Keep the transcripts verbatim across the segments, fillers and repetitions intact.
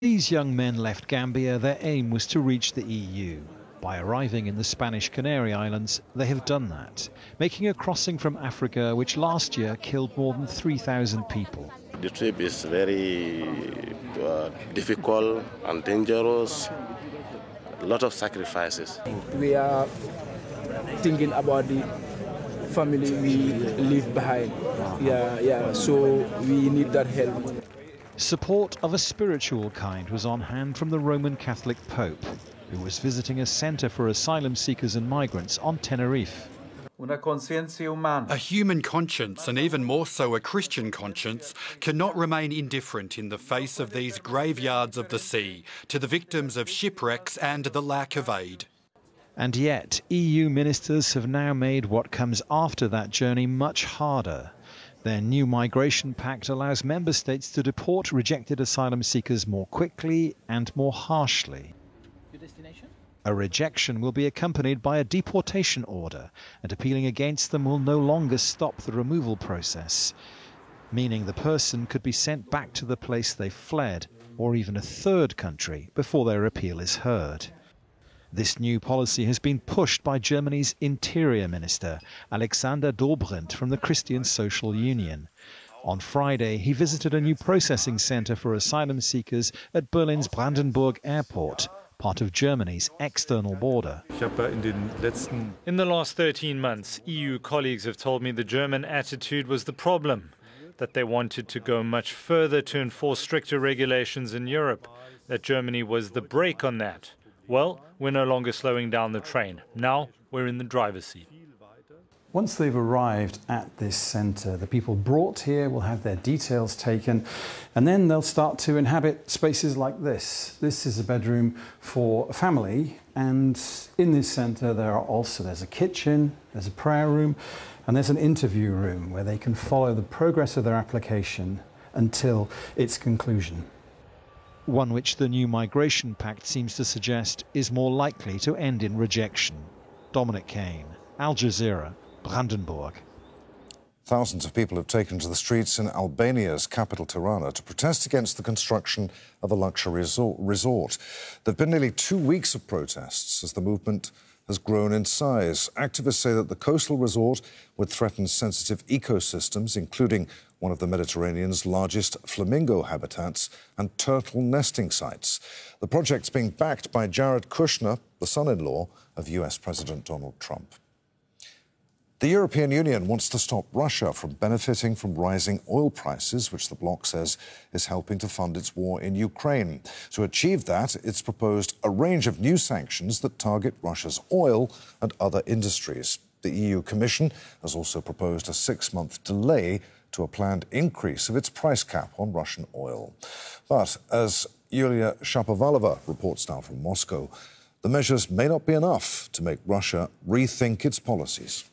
These young men left Gambia. Their aim was to reach the E U. By arriving in the Spanish Canary Islands, they have done that, making a crossing from Africa which last year killed more than three thousand people. The trip is very uh, difficult and dangerous, a lot of sacrifices. We are thinking about the family we leave behind. Yeah, yeah, so we need that help. Support of a spiritual kind was on hand from the Roman Catholic Pope, who was visiting a centre for asylum seekers and migrants on Tenerife. A human conscience, and even more so a Christian conscience, cannot remain indifferent in the face of these graveyards of the sea, to the victims of shipwrecks and the lack of aid. And yet, E U ministers have now made what comes after that journey much harder. Their new migration pact allows member states to deport rejected asylum seekers more quickly and more harshly. Your destination? A rejection will be accompanied by a deportation order, and appealing against them will no longer stop the removal process, meaning the person could be sent back to the place they fled, or even a third country, before their appeal is heard. This new policy has been pushed by Germany's Interior Minister, Alexander Dobrindt, from the Christian Social Union. On Friday, he visited a new processing centre for asylum seekers at Berlin's Brandenburg Airport, part of Germany's external border. In the last thirteen months, E U colleagues have told me the German attitude was the problem, that they wanted to go much further to enforce stricter regulations in Europe, that Germany was the brake on that. Well, we're no longer slowing down the train. Now we're in the driver's seat. Once they've arrived at this centre, the people brought here will have their details taken, and then they'll start to inhabit spaces like this. This is a bedroom for a family, and in this centre there are also there's a kitchen, there's a prayer room, and there's an interview room where they can follow the progress of their application until its conclusion. One which the new migration pact seems to suggest is more likely to end in rejection. Dominic Kane, Al Jazeera, Brandenburg. Thousands of people have taken to the streets in Albania's capital, Tirana, to protest against the construction of a luxury resort. There have been nearly two weeks of protests as the movement has grown in size. Activists say that the coastal resort would threaten sensitive ecosystems, including one of the Mediterranean's largest flamingo habitats and turtle nesting sites. The project's being backed by Jared Kushner, the son-in-law of U S President Donald Trump. The European Union wants to stop Russia from benefiting from rising oil prices, which the bloc says is helping to fund its war in Ukraine. To achieve that, it's proposed a range of new sanctions that target Russia's oil and other industries. The E U Commission has also proposed a six-month delay to a planned increase of its price cap on Russian oil. But as Yulia Shapovalova reports now from Moscow, the measures may not be enough to make Russia rethink its policies.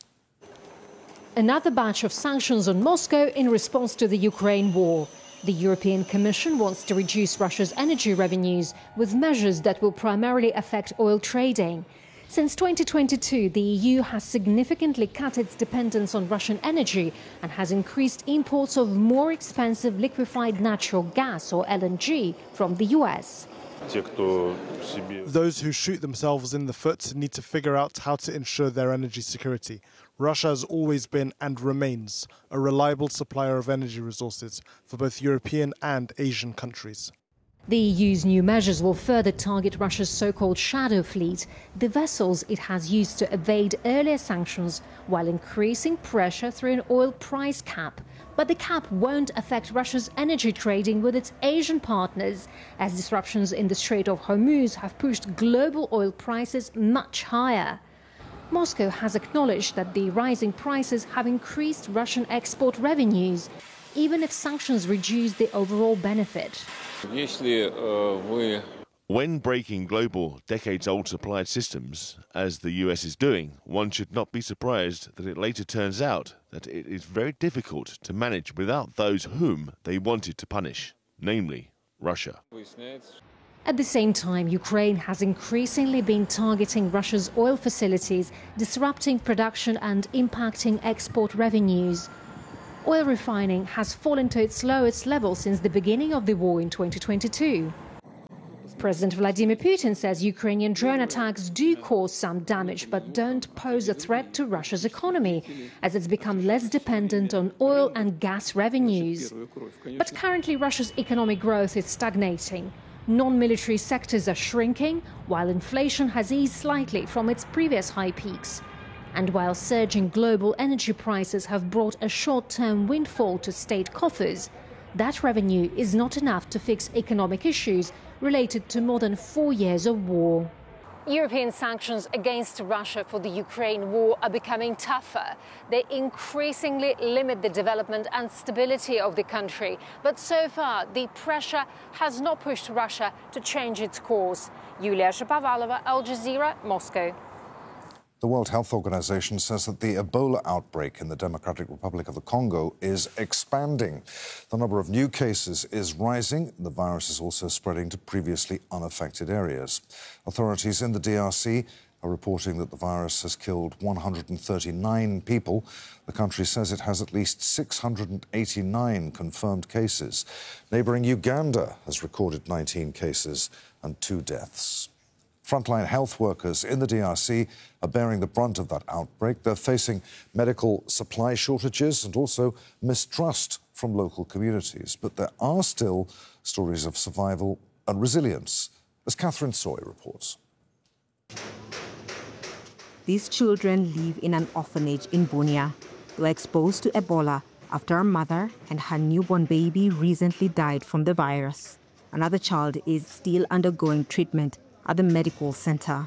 Another batch of sanctions on Moscow in response to the Ukraine war. The European Commission wants to reduce Russia's energy revenues with measures that will primarily affect oil trading. Since twenty twenty-two, the E U has significantly cut its dependence on Russian energy and has increased imports of more expensive liquefied natural gas, or L N G, from the U S. Those who shoot themselves in the foot need to figure out how to ensure their energy security. Russia has always been and remains a reliable supplier of energy resources for both European and Asian countries. The E U's new measures will further target Russia's so-called shadow fleet, the vessels it has used to evade earlier sanctions, while increasing pressure through an oil price cap. But the cap won't affect Russia's energy trading with its Asian partners, as disruptions in the Strait of Hormuz have pushed global oil prices much higher. Moscow has acknowledged that the rising prices have increased Russian export revenues, even if sanctions reduce the overall benefit. When breaking global, decades-old supply systems, as the U S is doing, one should not be surprised that it later turns out that it is very difficult to manage without those whom they wanted to punish, namely Russia. At the same time, Ukraine has increasingly been targeting Russia's oil facilities, disrupting production and impacting export revenues. Oil refining has fallen to its lowest level since the beginning of the war in twenty twenty-two. President Vladimir Putin says Ukrainian drone attacks do cause some damage, but don't pose a threat to Russia's economy, as it's become less dependent on oil and gas revenues. But currently, Russia's economic growth is stagnating. Non-military sectors are shrinking, while inflation has eased slightly from its previous high peaks. And while surging global energy prices have brought a short-term windfall to state coffers, that revenue is not enough to fix economic issues related to more than four years of war. European sanctions against Russia for the Ukraine war are becoming tougher. They increasingly limit the development and stability of the country. But so far, the pressure has not pushed Russia to change its course. Yulia Shapovalova, Al Jazeera, Moscow. The World Health Organization says that the Ebola outbreak in the Democratic Republic of the Congo is expanding. The number of new cases is rising. The virus is also spreading to previously unaffected areas. Authorities in the D R C are reporting that the virus has killed one hundred thirty-nine people. The country says it has at least six hundred eighty-nine confirmed cases. Neighbouring Uganda has recorded nineteen cases and two deaths. Frontline health workers in the D R C are bearing the brunt of that outbreak. They're facing medical supply shortages and also mistrust from local communities. But there are still stories of survival and resilience, as Catherine Soy reports. These children live in an orphanage in Bunia. They were exposed to Ebola after a mother and her newborn baby recently died from the virus. Another child is still undergoing treatment at the medical center.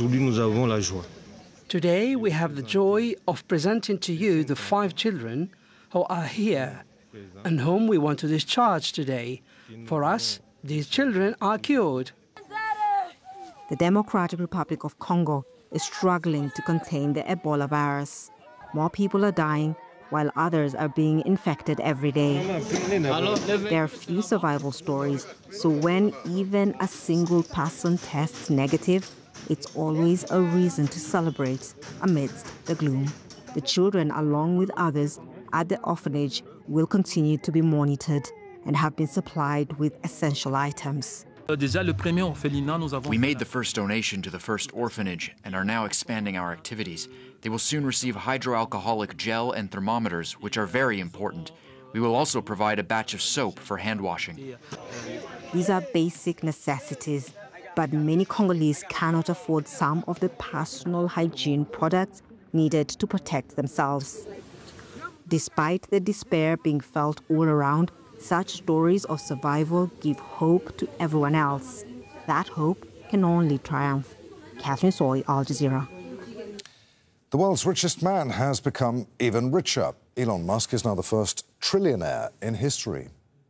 Today we have the joy of presenting to you the five children who are here and whom we want to discharge today. For us, these children are cured. The Democratic Republic of Congo is struggling to contain the Ebola virus. More people are dying, while others are being infected every day. There are few survival stories, so when even a single person tests negative, it's always a reason to celebrate amidst the gloom. The children, along with others at the orphanage, will continue to be monitored and have been supplied with essential items. We made the first donation to the first orphanage and are now expanding our activities. They will soon receive hydroalcoholic gel and thermometers, which are very important. We will also provide a batch of soap for hand washing. These are basic necessities, but many Congolese cannot afford some of the personal hygiene products needed to protect themselves. Despite the despair being felt all around, such stories of survival give hope to everyone else. That hope can only triumph. Catherine Soy, Al Jazeera. The world's richest man has become even richer. Elon Musk is now the first trillionaire in history.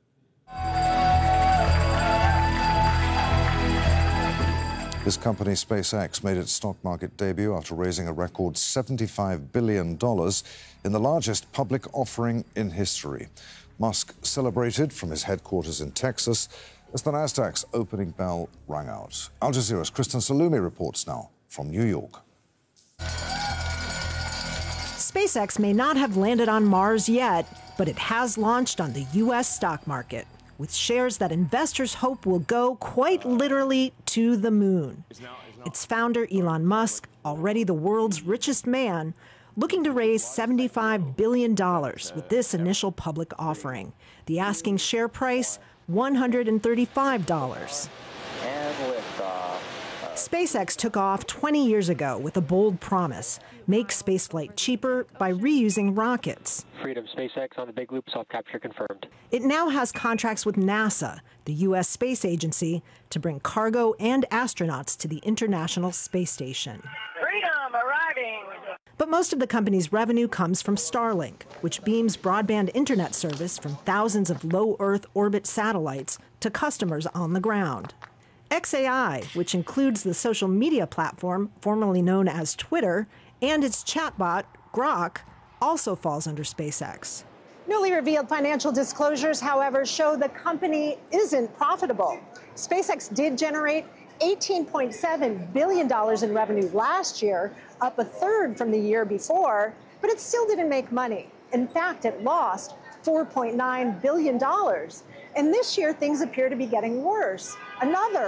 His company, SpaceX, made its stock market debut after raising a record seventy-five billion dollars in the largest public offering in history. Musk celebrated from his headquarters in Texas as the Nasdaq's opening bell rang out. Al Jazeera's Kristen Salumi reports now from New York. SpaceX may not have landed on Mars yet, but it has launched on the U S stock market, with shares that investors hope will go quite literally to the moon. Its founder, Elon Musk, already the world's richest man, looking to raise seventy-five billion dollars with this initial public offering. The asking share price, one hundred thirty-five dollars. And liftoff. SpaceX took off twenty years ago with a bold promise: make spaceflight cheaper by reusing rockets. Freedom SpaceX on the big loop, soft capture confirmed. It now has contracts with NASA, the U S space agency, to bring cargo and astronauts to the International Space Station. Freedom arriving. But most of the company's revenue comes from Starlink, which beams broadband internet service from thousands of low Earth orbit satellites to customers on the ground. X A I, which includes the social media platform formerly known as Twitter, and its chatbot, Grok, also falls under SpaceX. Newly revealed financial disclosures, however, show the company isn't profitable. SpaceX did generate eighteen point seven billion dollars in revenue last year, up a third from the year before, but it still didn't make money. In fact, it lost four point nine billion dollars. And this year, things appear to be getting worse. Another